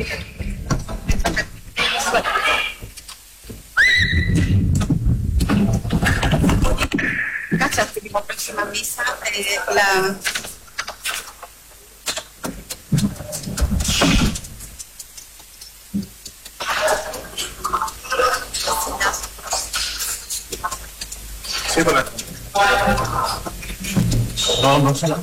Cachate que la próxima misa la Sí, por no, no sé.